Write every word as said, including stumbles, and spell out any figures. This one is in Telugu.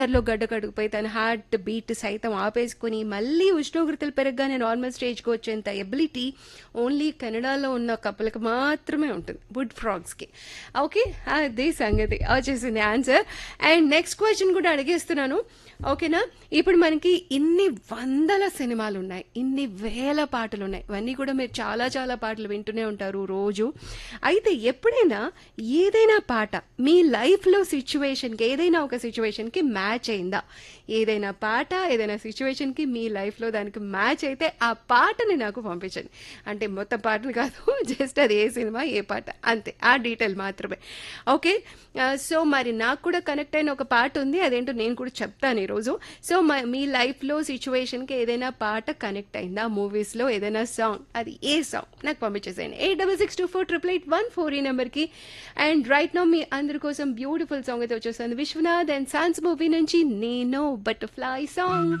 లో గడ్డ కడుగుపోయి తన హార్ట్ బీట్ సైతం ఆపేసుకుని మళ్ళీ ఉష్ణోగ్రతలు పెరగగానే నార్మల్ స్టేజ్కి వచ్చేంత ఎబిలిటీ ఓన్లీ కెనడాలో ఉన్న కప్పులకు మాత్రమే ఉంటుంది, వుడ్ ఫ్రాగ్స్కి. ఓకే, అదే సంగతి. వచ్చేసింది ఆన్సర్. అండ్ నెక్స్ట్ క్వశ్చన్ కూడా అడిగేస్తున్నాను, ఓకేనా? ఇప్పుడు మనకి ఇన్ని వందల సినిమాలు ఉన్నాయి, ఇన్ని వేల పాటలు ఉన్నాయి, ఇవన్నీ కూడా మీరు చాలా చాలా పాటలు వింటూనే ఉంటారు రోజు. అయితే ఎప్పుడైనా ఏదైనా పాట మీ లైఫ్లో సిచ్యువేషన్కి, ఏదైనా ఒక సిచ్యువేషన్కి మ్యాచ్ అయిందా? ఏదైనా పాట ఏదైనా సిచ్యువేషన్కి మీ లైఫ్లో దానికి మ్యాచ్ అయితే ఆ పాటని నాకు పంపించండి. అంటే మొత్తం పాటలు కాదు, జస్ట్ అది ఏ సినిమా ఏ పాట అంతే, ఆ డీటెయిల్ మాత్రమే. ఓకే, సో మరి నాకు కూడా కనెక్ట్ అయిన ఒక పాట ఉంది, అదేంటో నేను కూడా చెప్తాను ఈరోజు. సో మీ లైఫ్లో సిచ్యువేషన్కి ఏదైనా పాట కనెక్ట్ అయిందా, మూవీస్లో ఏదైనా సాంగ్, అది ఏ సాంగ్ నాకు పంపించేసేయండి. Eight double six two four triple eight one four ఈ నెంబర్కి. అండ్ రైట్ నౌ మీ అందరి కోసం బ్యూటిఫుల్ సాంగ్ అయితే వచ్చేస్తుంది, విశ్వనాథ్ అండ్ సాన్స్ మూవీ నుంచి నేను బటర్ఫ్లై సాంగ్.